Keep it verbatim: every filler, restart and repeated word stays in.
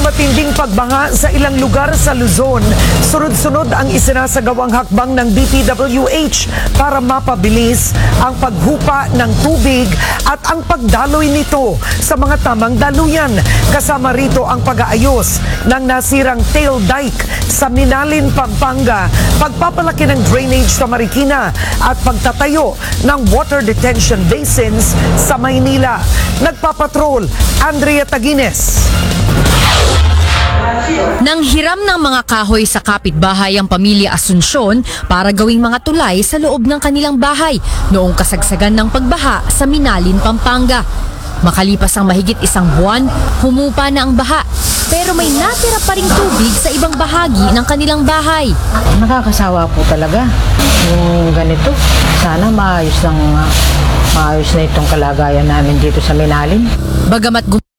matinding pagbaha sa ilang lugar sa Luzon. Sunod-sunod ang isinasagawang hakbang ng D P W H para mapabilis ang paghupa ng tubig at ang pagdaloy nito sa mga tamang daluyan. Kasama rito ang pag-aayos ng nasirang tail dike sa Minalin, Pampanga, pagpapalaki ng drainage sa Marikina at pagtatayo ng water detention basins sa Maynila. Nagpapatrol, Andrea Tagines. Nang hiram ng mga kahoy sa kapitbahay ang pamilya Asuncion para gawing mga tulay sa loob ng kanilang bahay noong kasagsagan ng pagbaha sa Minalin, Pampanga. Makalipas ang mahigit isang buwan, humupa na ang baha. Pero may natira pa ring tubig sa ibang bahagi ng kanilang bahay. Nakakasawa po talaga yung ganito. Sana maayos, ng, maayos na itong kalagayan namin dito sa Minalin. Bagamat